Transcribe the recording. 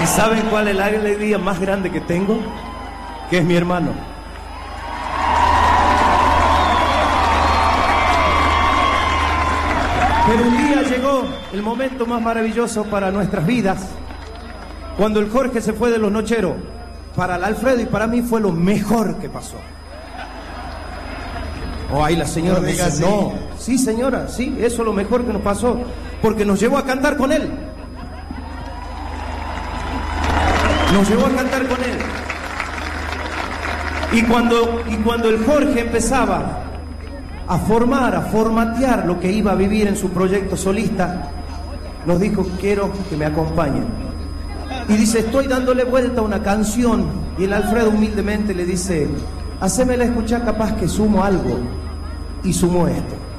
¿Y saben cuál es la alegría más grande que tengo? Que es mi hermano. Pero un día llegó el momento más maravilloso para nuestras vidas, cuando el Jorge se fue de Los Nocheros. Para el Alfredo y para mí fue lo mejor que pasó. Ahí la señora me dice, no, sí señora, sí, eso es lo mejor que nos pasó, porque nos llevó a cantar con él. Nos llevó a cantar con él. Y cuando el Jorge empezaba a formatear lo que iba a vivir en su proyecto solista, nos dijo, quiero que me acompañen. Y dice, estoy dándole vuelta a una canción. Y el Alfredo humildemente le dice, hacémela escuchar, capaz que sumo algo. Y sumó esto.